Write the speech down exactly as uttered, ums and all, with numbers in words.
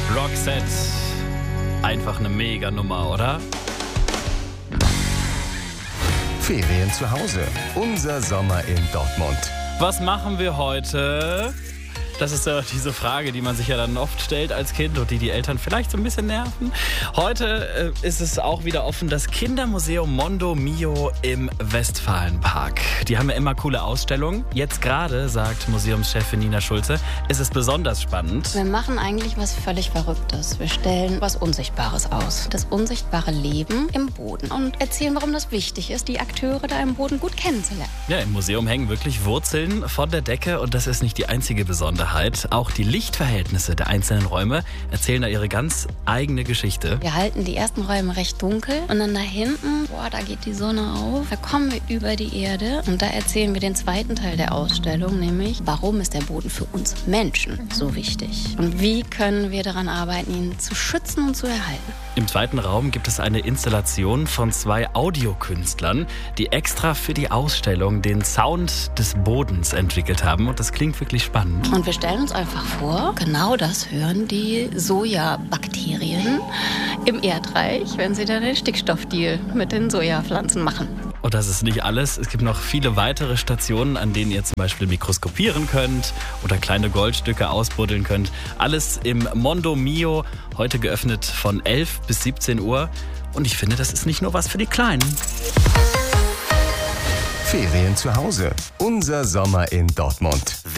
Roxette. Einfach eine Mega-Nummer, oder? Ferien zu Hause. Unser Sommer in Dortmund. Was machen wir heute? Das ist ja diese Frage, die man sich ja dann oft stellt als Kind und die die Eltern vielleicht so ein bisschen nerven. Heute äh, ist es auch wieder offen, das Kindermuseum Mondo Mio im Westfalenpark. Die haben ja immer coole Ausstellungen. Jetzt gerade, sagt Museumschefin Nina Schulze, ist es besonders spannend. Wir machen eigentlich was völlig Verrücktes. Wir stellen was Unsichtbares aus. Das unsichtbare Leben im Boden. Und erzählen, warum das wichtig ist, die Akteure da im Boden gut kennenzulernen. Ja, im Museum hängen wirklich Wurzeln von der Decke und das ist nicht die einzige Besonderheit. Auch die Lichtverhältnisse der einzelnen Räume erzählen da ihre ganz eigene Geschichte. Wir halten die ersten Räume recht dunkel und dann da hinten, boah, da geht die Sonne auf. Da kommen wir über die Erde und da erzählen wir den zweiten Teil der Ausstellung, nämlich, warum ist der Boden für uns Menschen so wichtig? Und wie können wir daran arbeiten, ihn zu schützen und zu erhalten? Im zweiten Raum gibt es eine Installation von zwei Audiokünstlern, die extra für die Ausstellung den Sound des Bodens entwickelt haben. Und das klingt wirklich spannend. Und wir stellen uns einfach vor, genau das hören die Sojabakterien im Erdreich, wenn sie dann den Stickstoffdeal mit den Sojapflanzen machen. Und das ist nicht alles. Es gibt noch viele weitere Stationen, an denen ihr zum Beispiel mikroskopieren könnt oder kleine Goldstücke ausbuddeln könnt. Alles im Mondo Mio, heute geöffnet von elf bis siebzehn Uhr. Und ich finde, das ist nicht nur was für die Kleinen. Ferien zu Hause. Unser Sommer in Dortmund.